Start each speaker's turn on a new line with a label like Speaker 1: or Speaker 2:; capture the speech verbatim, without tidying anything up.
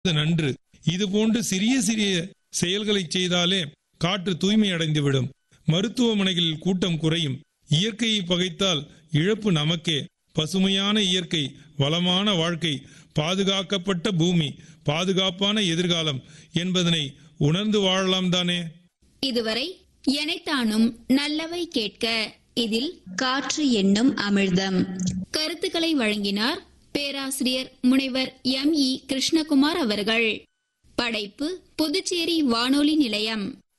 Speaker 1: நன்று. இது போன்று சிறிய சிறிய செயல்களை செய்தாலே காற்று தூய்மை அடைந்துவிடும். மருத்துவமனைகளில் கூட்டம் குறையும். இயற்கையை பகைத்தால் இழப்பு நமக்கே. பசுமையான இயற்கை, வளமான வாழ்க்கை, பாதுகாக்கப்பட்ட பூமி, பாதுகாப்பான எதிர்காலம் என்பதனை உணர்ந்து வாழலாம் தானே.
Speaker 2: இதுவரை எனைத்தானும் நல்லவை கேட்க இதில்
Speaker 3: காற்று என்னும் அமிர்தம்
Speaker 2: கருத்துக்களை வழங்கினார் பேராசிரியர் முனைவர் எம் இ கிருஷ்ணகுமார் அவர்கள். படைப்பு புதுச்சேரி வானொலி நிலையம்.